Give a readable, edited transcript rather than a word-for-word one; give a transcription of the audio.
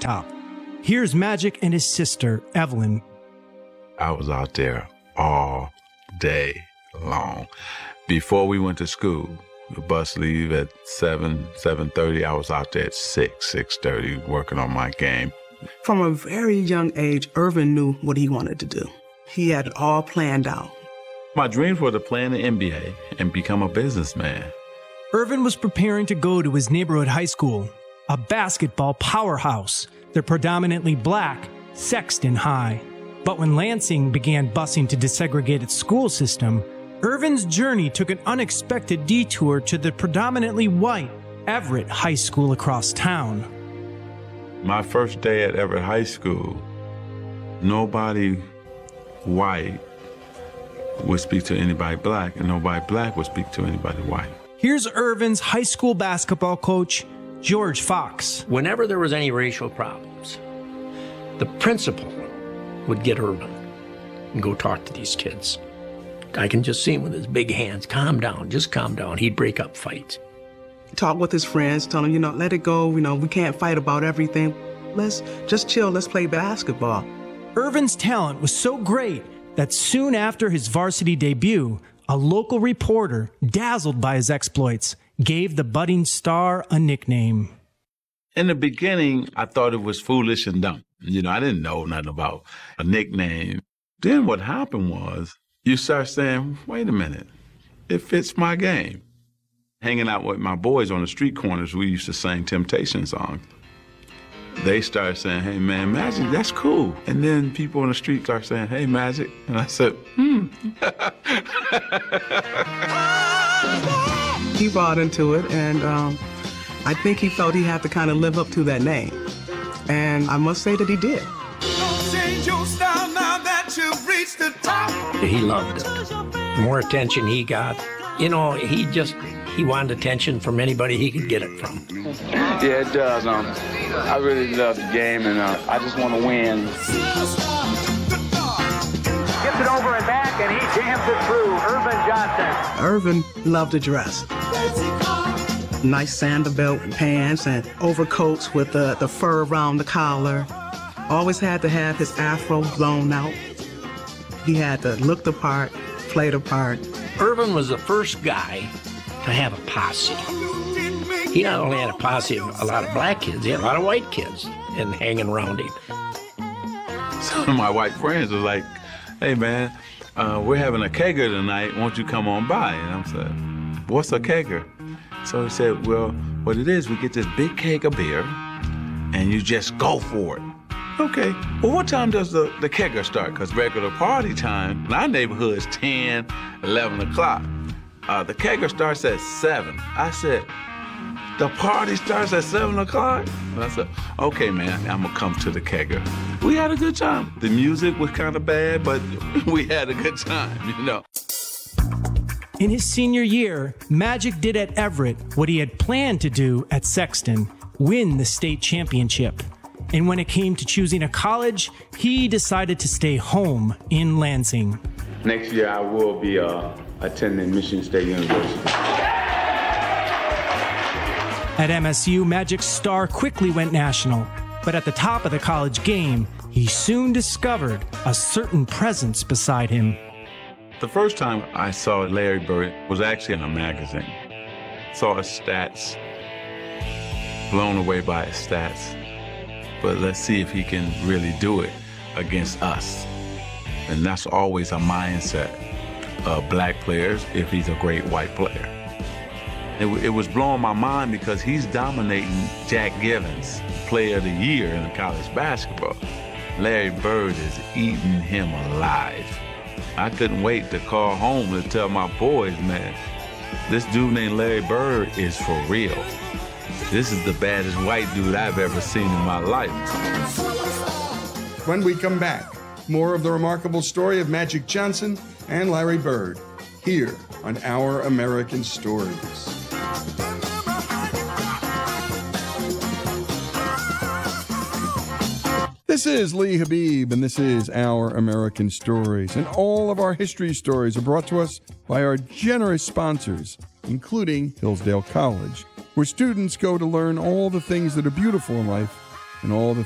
top. Here's Magic and his sister, Evelyn. I was out there all day long. Before we went to school, the bus leave at 7:30. I was out there at 6:30 working on my game. From a very young age, Irvin knew what he wanted to do. He had it all planned out. My dreams were to play in the NBA and become a businessman. Irvin was preparing to go to his neighborhood high school, a basketball powerhouse, the predominantly black Sexton High. But when Lansing began busing to desegregate its school system, Irvin's journey took an unexpected detour to the predominantly white Everett High School across town. My first day at Everett High School, nobody white would speak to anybody black, and nobody black would speak to anybody white. Here's Irvin's high school basketball coach, George Fox. Whenever there was any racial problems, the principal would get Irvin and go talk to these kids. I can just see him with his big hands. Calm down, just calm down. He'd break up fights. Talk with his friends, tell him, let it go. We can't fight about everything. Let's just chill. Let's play basketball. Irvin's talent was so great that soon after his varsity debut, a local reporter, dazzled by his exploits, gave the budding star a nickname. In the beginning, I thought it was foolish and dumb. I didn't know nothing about a nickname. Then what happened was, you start saying, wait a minute, it fits my game. Hanging out with my boys on the street corners, we used to sing Temptation songs. They started saying, hey, man, Magic, that's cool. And then people on the street start saying, hey, Magic. And I said, He bought into it, and I think he felt he had to kind of live up to that name. And I must say that he did. Don't change your style now that you've reached the top. He loved it. The more attention he got, he wanted attention from anybody he could get it from. Yeah, it does. I really love the game, and I just want to win. Gets it over and back, and he jams it through. Irvin Johnson. Irvin loved to dress. Nice sandal belt and pants and overcoats with the fur around the collar. Always had to have his afro blown out. He had to look the part, play the part. Irvin was the first guy to have a posse. He not only had a posse of a lot of black kids, he had a lot of white kids and hanging around him. Some of my white friends was like, hey, man, we're having a kegger tonight. Won't you come on by? And I'm saying, what's a kegger? So he said, well, what it is, we get this big keg of beer, and you just go for it. Okay, well, what time does the kegger start? Because regular party time in our neighborhood is 10, 11 o'clock. The kegger starts at 7. I said, the party starts at 7 o'clock? And I said, okay, man, I'm going to come to the kegger. We had a good time. The music was kind of bad, but we had a good time, In his senior year, Magic did at Everett what he had planned to do at Sexton, win the state championship. And when it came to choosing a college, he decided to stay home in Lansing. Next year, I will be attending Michigan State University. At MSU, Magic's star quickly went national. But at the top of the college game, he soon discovered a certain presence beside him. The first time I saw Larry Bird was actually in a magazine. Saw his stats, blown away by his stats. But let's see if he can really do it against us. And that's always a mindset of black players if he's a great white player. It was blowing my mind because he's dominating Jack Givens, Player of the Year in college basketball. Larry Bird is eating him alive. I couldn't wait to call home to tell my boys, man, this dude named Larry Bird is for real. This is the baddest white dude I've ever seen in my life. When we come back, more of the remarkable story of Magic Johnson and Larry Bird, here on Our American Stories. This is Lee Habib, and this is Our American Stories. And all of our history stories are brought to us by our generous sponsors, including Hillsdale College, where students go to learn all the things that are beautiful in life and all the